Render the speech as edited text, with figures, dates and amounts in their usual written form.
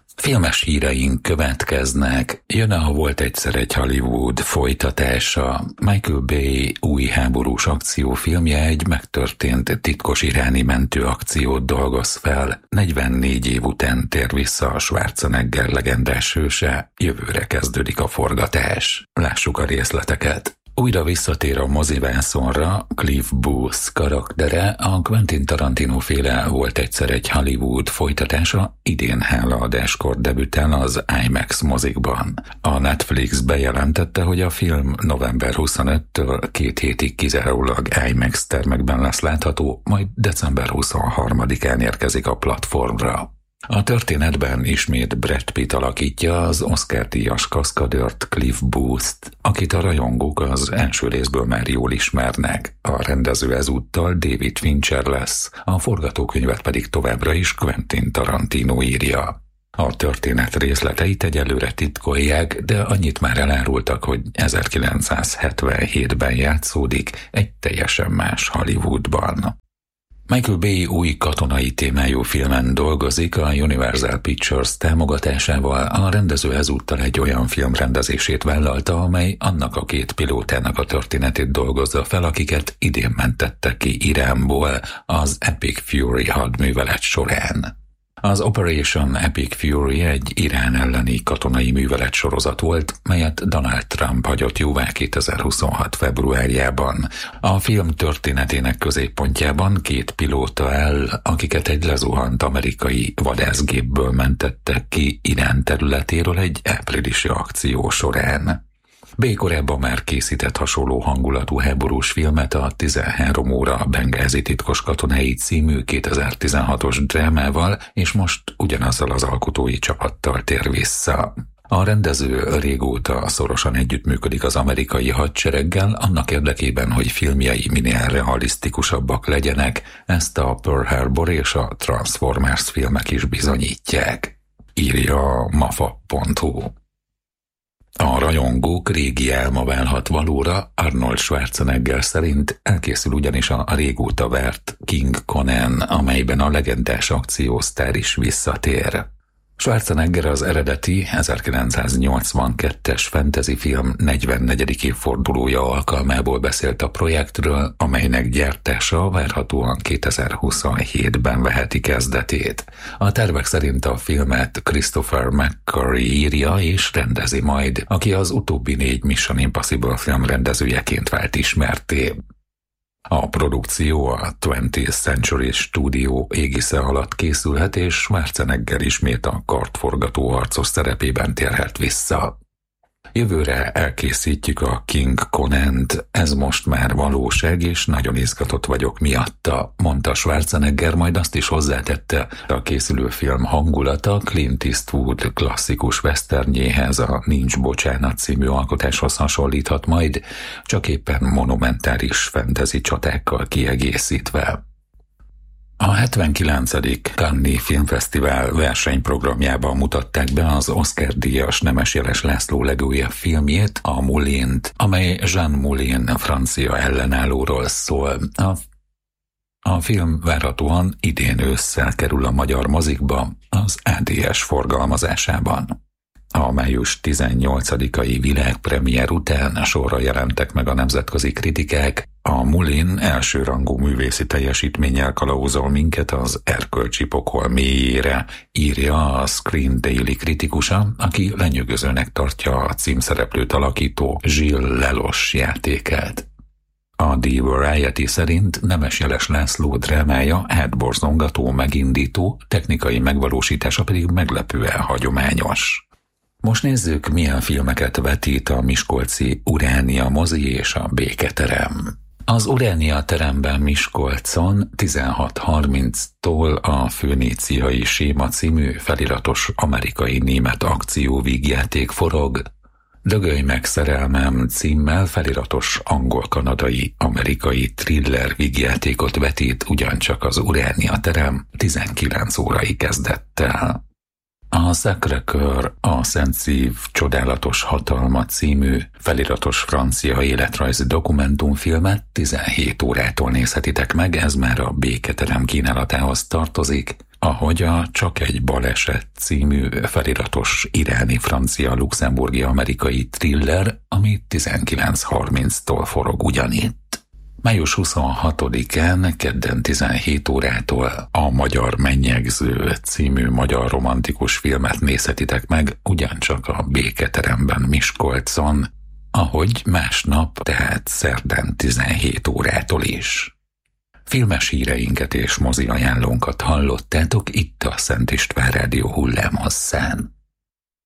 Filmes híreink következnek. Jön a Volt egyszer egy Hollywood folytatása. Michael Bay új háborús akciófilmje egy megtörtént titkos iráni mentőakciót dolgoz fel. 44 év után tér vissza a Schwarzenegger legendás hőse, jövőre kezdődik a forgatás. Lássuk a részleteket. Újra visszatér a mozivászonra Cliff Booth karaktere, a Quentin Tarantino féle Volt egyszer egy Hollywood folytatása idén hálaadáskor debütál az IMAX mozikban. A Netflix bejelentette, hogy a film november 25-től 2 hétig kizárólag IMAX termekben lesz látható, majd december 23-án érkezik a platformra. A történetben ismét Brad Pitt alakítja az Oscar-díjas kaszkadőrt Cliff Booth-t, akit a rajongók az első részből már jól ismernek. A rendező ezúttal David Fincher lesz, a forgatókönyvet pedig továbbra is Quentin Tarantino írja. A történet részleteit egyelőre titkolják, de annyit már elárultak, hogy 1977-ben játszódik egy teljesen más Hollywoodban. Michael Bay új katonai témájú filmen dolgozik a Universal Pictures támogatásával, a rendező ezúttal egy olyan film rendezését vállalta, amely annak a 2 pilótának a történetét dolgozza fel, akiket idén mentettek ki Iránból az Epic Fury hadművelet során. Az Operation Epic Fury egy Irán elleni katonai művelet sorozat volt, melyet Donald Trump hagyott jóvá 2026. februárjában. A film történetének középpontjában 2 pilóta áll, akiket egy lezuhant amerikai vadászgépből mentettek ki Irán területéről egy áprilisi akció során. Bay korábban már készített hasonló hangulatú háborús filmet, a 13 óra Bengázi titkos katonái című 2016-os drámával, és most ugyanazzal az alkotói csapattal tér vissza. A rendező régóta szorosan együttműködik az amerikai hadsereggel, annak érdekében, hogy filmjei minél realisztikusabbak legyenek, ezt a Pearl Harbor és a Transformers filmek is bizonyítják, írja a mafa.hu. A rajongók régi álma válhat valóra, Arnold Schwarzenegger szerint elkészül ugyanis a régóta várt King Conan, amelyben a legendás akciósztár is visszatér. Schwarzenegger az eredeti 1982-es fantasy film 44. évfordulója alkalmából beszélt a projektről, amelynek gyártása várhatóan 2027-ben veheti kezdetét. A tervek szerint a filmet Christopher McQuarrie írja és rendezi majd, aki az utóbbi 4 Mission Impossible film rendezőjeként vált ismertté. A produkció a 20th Century Studio égisze alatt készülhet, és Schwarzenegger ismét a kartforgató harcos szerepében térhet vissza. Jövőre elkészítjük a King Conant, ez most már valóság, és nagyon izgatott vagyok miatta, mondta Schwarzenegger, majd azt is hozzátette, a készülő film hangulata Clint Eastwood klasszikus westernjéhez, a Nincs bocsánat című alkotáshoz hasonlíthat majd, csak éppen monumentális fantasy csatákkal kiegészítve. A 79. Cannes Filmfesztivál versenyprogramjában mutatták be az Oscar-díjas Nemes Jeles László legújabb filmjét, a Moulint, amely Jean Moulin francia ellenállóról szól. A film várhatóan idén ősszel kerül a magyar mozikba az ADS forgalmazásában. A május 18-ai világpremiér után sorra jelentek meg a nemzetközi kritikák. A Moulin elsőrangú művészi teljesítménnyel kalauzol minket az erkölcsi pokol mélyére, írja a Screen Daily kritikusa, aki lenyűgözőnek tartja a címszereplőt alakító Gilles Lelouch játékát. A The Variety szerint Nemes Jeles László drámája átborzongató, megindító, technikai megvalósítása pedig meglepően hagyományos. Most nézzük, milyen filmeket vetít a miskolci Uránia mozi és a Béketerem. Az Uránia teremben Miskolcon 16:30-tól a Föníciai Séma című feliratos amerikai-német akcióvígjáték forog. Dögölj meg szerelmem címmel feliratos angol-kanadai amerikai thriller vígjátékot vetít ugyancsak az Uránia terem 19 órai kezdettel. A Sacré-Cœur, a Szent Szív csodálatos hatalma című feliratos francia életrajzi dokumentumfilmet 17 órától nézhetitek meg, ez már a Béketerem kínálatához tartozik, ahogy a Csak egy baleset című feliratos iráni, francia, luxemburgi, amerikai thriller, ami 19:30-tól forog ugyanitt. Május 26-án, kedden 17 órától a Magyar Mennyegző című magyar romantikus filmet nézhetitek meg, ugyancsak a Béketeremben Miskolcon, ahogy másnap, tehát szerdán 17 órától is. Filmes híreinket és mozi ajánlónkat hallottátok itt a Szent István Rádió hullámhosszán.